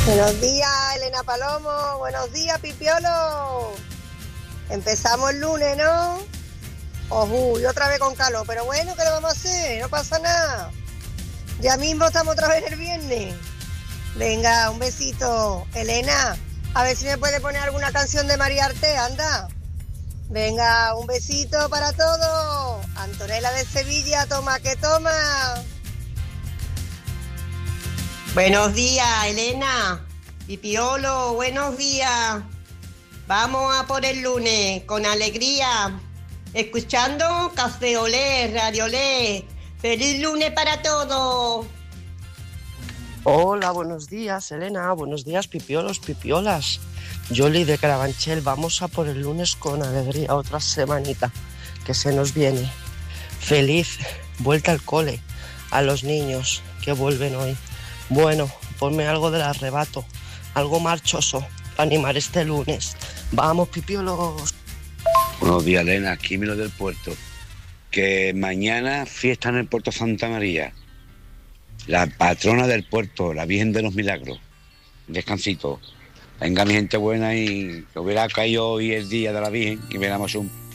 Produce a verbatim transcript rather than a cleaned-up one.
Buenos días, Elena Palomo. Buenos días, Pipiolo. Empezamos el lunes, ¿no? Ojú, y otra vez con calor. Pero bueno, ¿qué le vamos a hacer? No pasa nada. Ya mismo estamos otra vez el viernes. Venga, un besito. Elena, a ver si me puede poner alguna canción de María Arte, anda. Venga, un besito para todos. Antonella de Sevilla, toma que toma. Buenos días, Elena. Pipiolo, buenos días. Vamos a por el lunes con alegría, escuchando Café Olé, Radio Olé. ¡Feliz lunes para todos! Hola, buenos días, Elena. Buenos días, pipiolos, pipiolas. Yoli de Carabanchel, vamos a por el lunes con alegría, otra semanita que se nos viene. Feliz vuelta al cole a los niños que vuelven hoy. Bueno, ponme algo del arrebato, algo marchoso para animar este lunes. Vamos, pipiolos. Buenos días, Elena, aquí Milo del Puerto. Que mañana fiesta en el Puerto Santa María. La patrona del puerto, la Virgen de los Milagros. Descansito. Venga, mi gente buena, y que hubiera caído hoy el día de la Virgen y veamos un